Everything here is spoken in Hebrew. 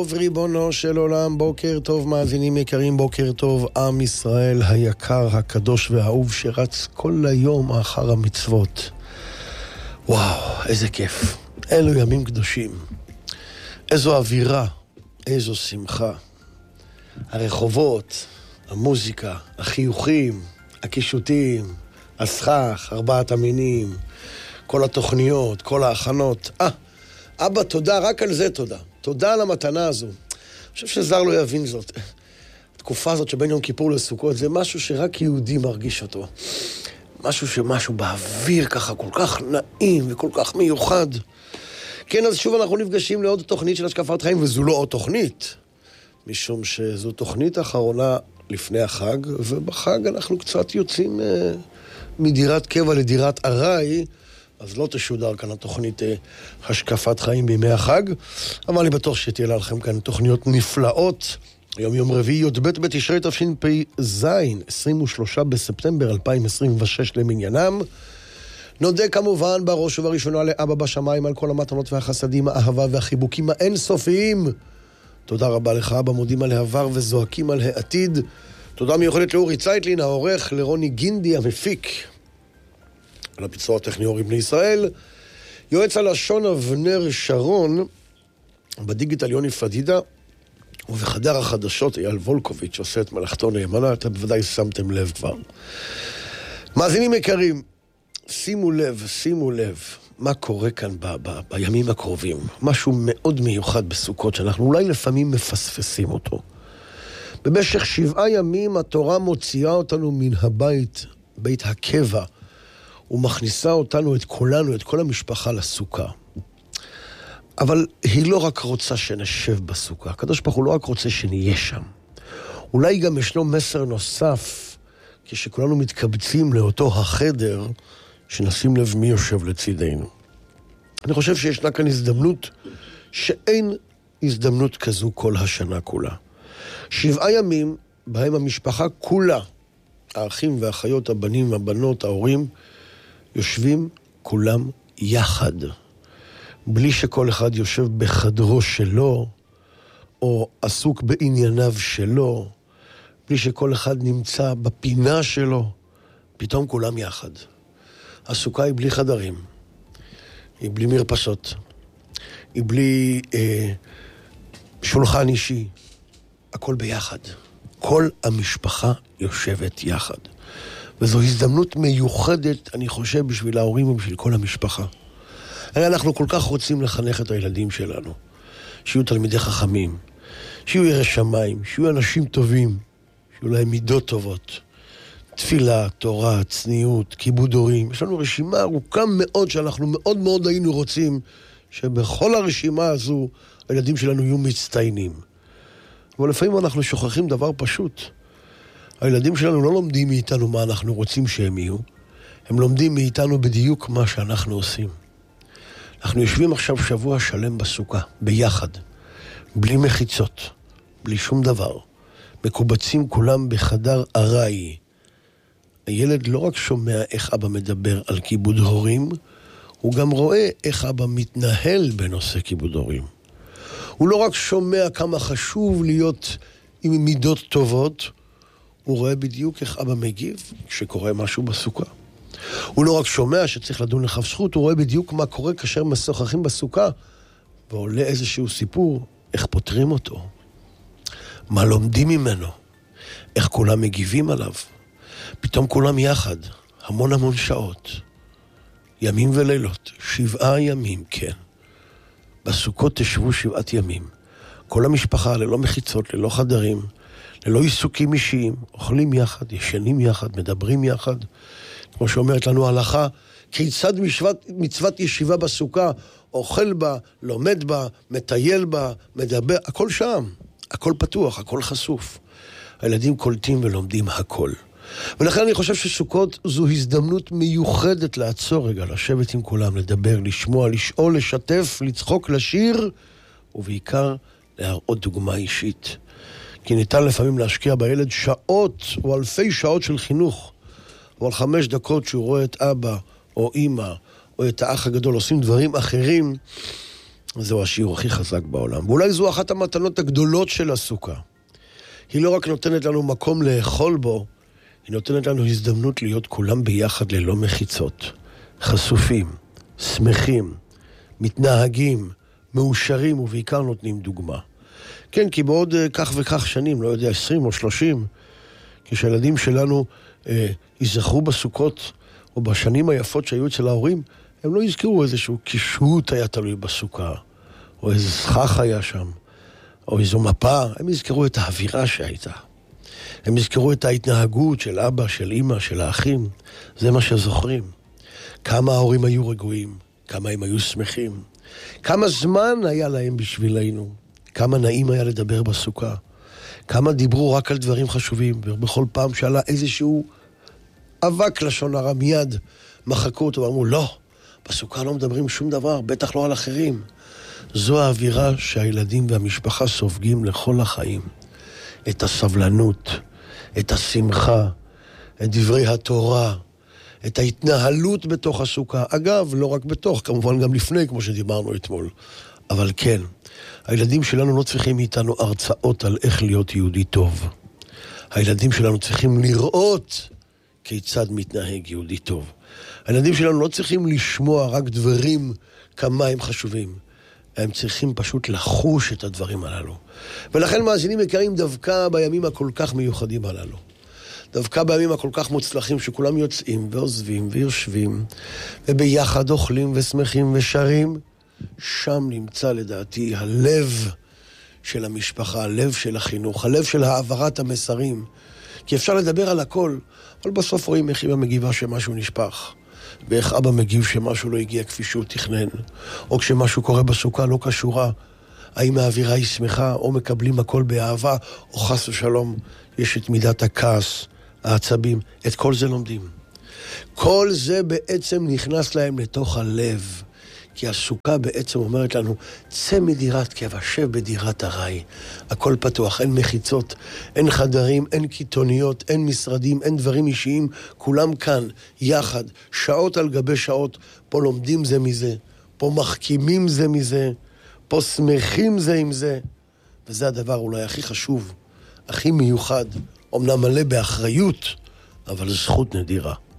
טוב ריבונו של עולם, בוקר טוב מאזינים יקרים, בוקר טוב עם ישראל היקר, הקדוש והאהוב שרץ כל היום אחר המצוות. וואו, איזה כיף, אלו ימים קדושים, איזו אווירה, איזו שמחה. הרחובות, המוזיקה, החיוכים, הקישוטים, הסכך, ארבעת המינים, כל התוכניות, כל ההכנות. אבא, תודה, רק על זה תודה. תודה על המתנה הזו. אני חושב שזר לא יבין זאת. התקופה הזאת שבין יום כיפור לסוכות, זה משהו שרק יהודי מרגיש אותו. משהו באוויר ככה, כל כך נעים וכל כך מיוחד. כן, אז שוב אנחנו נפגשים לעוד תוכנית של השקפת חיים, וזו לא עוד תוכנית, משום שזו תוכנית אחרונה לפני החג, ובחג אנחנו קצת יוצאים מדירת קבע לדירת ארעי, אז לא תשודר כאן התוכנית השקפת חיים בימי החג, אבל אני בטוח שתהיה לכם כאן תוכניות נפלאות. היום יום רביעי, י"ב בתשרי תשפ"ז, 23 בספטמבר 2026 למניינם. נודה כמובן בראש ובראשונה לאבא בשמיים על כל המתנות והחסדים, האהבה והחיבוקים האינסופיים. תודה רבה לך אבא, מודים על העבר וזועקים על העתיד. תודה מיוחדת לאורי צייטלין העורך, לרוני גינדי המפיק, על הביצוע הטכני אורי בני ישראל, יועץ הלשון אבנר שרון, בדיגיטל יוני פדידה, ובחדר החדשות אייל וולקוביץ' עושה את מלאכתו נאמנה. אתם בוודאי שמתם לב כבר. מאזינים יקרים, שימו לב מה קורה כאן בימים הקרובים. משהו מאוד מיוחד בסוכות שאנחנו אולי לפעמים מפספסים אותו. במשך 7 ימים התורה מוציאה אותנו מן הבית, בית הקבע, ומכניסה אותנו, את כולנו, את כל המשפחה לסוכה. אבל היא לא רק רוצה שנשב בסוכה. הקדוש ברוך הוא לא רק רוצה שנהיה שם. אולי גם ישנו מסר נוסף, כשכולנו מתקבצים לאותו החדר, שנשים לב מי יושב לצידנו. אני חושב שישנה כאן הזדמנות שאין הזדמנות כזו כל השנה כולה. 7 ימים בהם המשפחה כולה, האחים והאחיות, הבנים, הבנות, ההורים, יושבים כולם יחד, בלי שכל אחד יושב בחדרו שלו, או עסוק בענייניו שלו, בלי שכל אחד נמצא בפינה שלו, פתאום כולם יחד. הסוכה היא בלי חדרים, היא בלי מרפסות, היא בלי שולחן אישי, הכל ביחד. כל המשפחה יושבת יחד. וזו הזדמנות מיוחדת, אני חושב, בשביל ההורים ובשביל כל המשפחה. הרי אנחנו כל כך רוצים לחנך את הילדים שלנו, שיהיו תלמידי חכמים, שיהיו יראי שמיים, שיהיו אנשים טובים, שיהיו להם מידות טובות, תפילה, תורה, צניעות, כיבוד הורים. יש לנו רשימה ארוכה מאוד שאנחנו מאוד מאוד היינו רוצים שבכל הרשימה הזו הילדים שלנו יהיו מצטיינים. אבל לפעמים אנחנו שוכחים דבר פשוט. הילדים שלנו לא לומדים מאיתנו מה אנחנו רוצים שהם יהיו, הם לומדים מאיתנו בדיוק מה שאנחנו עושים. אנחנו יושבים עכשיו שבוע שלם בסוכה, ביחד, בלי מחיצות, בלי שום דבר. מקובצים כולם בחדר ארעי. הילד לא רק שומע איך אבא מדבר על כיבוד הורים, הוא גם רואה איך אבא מתנהל בנושא כיבוד הורים. הוא לא רק שומע כמה חשוב להיות עם מידות טובות, הוא רואה בדיוק איך אבא מגיב כשקורה משהו בסוכה. הוא לא רק שומע שצריך לדון לכף זכות, הוא רואה בדיוק מה קורה כאשר משוחחים בסוכה, ועולה איזשהו סיפור, איך פותרים אותו, מה לומדים ממנו, איך כולם מגיבים עליו. פתאום כולם יחד, המון שעות, ימים ולילות, 7 ימים, כן. בסוכות תשבו 7 ימים. כל המשפחה ללא מחיצות, ללא חדרים, ללא עיסוקים אישיים, אוכלים יחד, ישנים יחד, מדברים יחד. כמו שאומרת לנו ההלכה, כיצד מצוות ישיבה בסוכה, אוכל בה, לומד בה, מטייל בה, מדבר, הכל שם, הכל פתוח, הכל חשוף. הילדים קולטים ולומדים הכל. ולכן אני חושב שסוכות זו הזדמנות מיוחדת לעצור רגע, לשבת עם כולם, לדבר, לשמוע, לשאול, לשתף, לצחוק, לשיר, ובעיקר להראות דוגמה אישית. כי ניתן לפעמים להשקיע בילד שעות או אלפי שעות של חינוך, אבל 5 דקות שהוא רואה את אבא או אמא או את האח הגדול עושים דברים אחרים, זהו השיעור הכי חזק בעולם. ואולי זו אחת המתנות הגדולות של הסוכה. היא לא רק נותנת לנו מקום לאכול בו, היא נותנת לנו הזדמנות להיות כולם ביחד ללא מחיצות. חשופים, שמחים, מתנהגים, מאושרים ובעיקר נותנים דוגמה. כן, כי בעוד כך וכך שנים, לא יודע, 20 או 30, כשהילדים שלנו יזכרו בסוכות או בשנים היפות שהיו אצל ההורים, הם לא יזכרו איזשהו קישוט היה תלוי בסוכה, או איזה סכך היה שם, או איזו מפה. הם יזכרו את האווירה שהייתה. הם יזכרו את ההתנהגות של אבא, של אמא, של האחים. זה מה שזוכרים. כמה ההורים היו רגועים, כמה הם היו שמחים, כמה זמן היה להם בשבילנו, כמה נעים היה לדבר בסוכה, כמה דיברו רק על דברים חשובים, ובכל פעם שעלה איזשהו אבק לשון הרע מיד מחקו אותו ואמרו, לא, בסוכה לא מדברים שום דבר, בטח לא על אחרים. זו האווירה שהילדים והמשפחה סופגים לכל החיים. את הסבלנות, את השמחה, את דברי התורה, את ההתנהלות בתוך הסוכה. אגב, לא רק בתוך, כמובן גם לפני, כמו שדיברנו אתמול. אבל כן, הילדים שלנו לא צריכים מאיתנו הרצאות על איך להיות יהודי טוב. הילדים שלנו צריכים לראות כיצד מתנהג יהודי טוב. הילדים שלנו לא צריכים לשמוע רק דברים כמה הם חשובים. הם צריכים פשוט לחוש את הדברים הללו. ולכן מאזינים יקרים דווקא בימים הכל כך מיוחדים הללו. דווקא בימים הכל כך מוצלחים שכולם יוצאים ועוזבים ויושבים וביחד אוכלים ושמחים ושרים, שם נמצא לדעתי הלב של המשפחה, הלב של החינוך, הלב של העברת המסרים. כי אפשר לדבר על הכל, אבל בסוף רואים איך אמא מגיבה שמשהו נשפך, ואיך אבא מגיב שמשהו לא הגיע כפי שהוא תכנן, או כשמשהו קורה בסוכה לא קשורה, האם האווירה היא שמחה, או מקבלים הכל באהבה, או חס ושלום יש את מידת הכעס, העצבים. את כל זה לומדים. כל זה בעצם נכנס להם לתוך הלב, כי הסוכה בעצם אומרת לנו, צא מדירת קבע, שב בדירת הרי. הכל פתוח, אין מחיצות, אין חדרים, אין קיתוניות, אין משרדים, אין דברים אישיים, כולם כאן, יחד, שעות על גבי שעות, פה לומדים זה מזה, פה מחכימים זה מזה, פה שמחים זה עם זה, וזה הדבר אולי הכי חשוב, הכי מיוחד, אמנם מלא באחריות, אבל זכות נדירה.